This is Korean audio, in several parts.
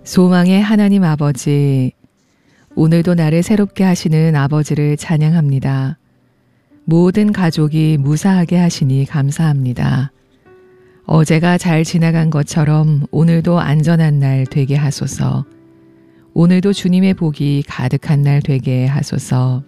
소망의 하나님 아버지, 오늘도 나를 새롭게 하시는 아버지를 찬양합니다. 모든 가족이 무사하게 하시니 감사합니다. 어제가 잘 지나간 것처럼 오늘도 안전한 날 되게 하소서. 오늘도 주님의 복이 가득한 날 되게 하소서.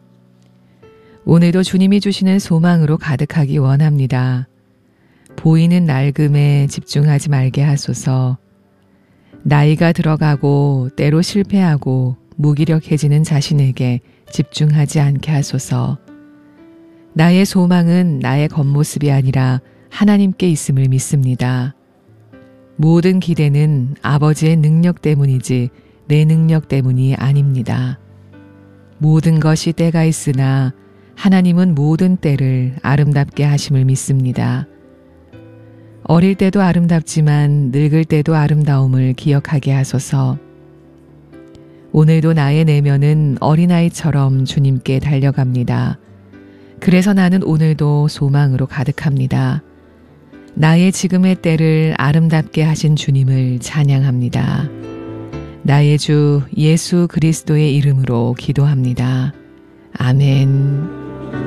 오늘도 주님이 주시는 소망으로 가득하기 원합니다. 보이는 낡음에 집중하지 말게 하소서. 나이가 들어가고 때로 실패하고 무기력해지는 자신에게 집중하지 않게 하소서. 나의 소망은 나의 겉모습이 아니라 하나님께 있음을 믿습니다. 모든 기대는 아버지의 능력 때문이지 내 능력 때문이 아닙니다. 모든 것이 때가 있으나 하나님은 모든 때를 아름답게 하심을 믿습니다. 어릴 때도 아름답지만 늙을 때도 아름다움을 기억하게 하소서. 오늘도 나의 내면은 어린아이처럼 주님께 달려갑니다. 그래서 나는 오늘도 소망으로 가득합니다. 나의 지금의 때를 아름답게 하신 주님을 찬양합니다. 나의 주 예수 그리스도의 이름으로 기도합니다. 아멘.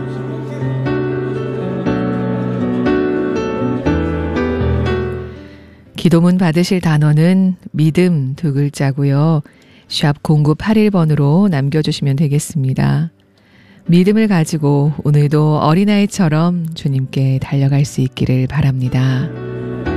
기도문 받으실 단어는 믿음 두 글자고요. 샵 0981번으로 남겨주시면 되겠습니다. 믿음을 가지고 오늘도 어린아이처럼 주님께 달려갈 수 있기를 바랍니다.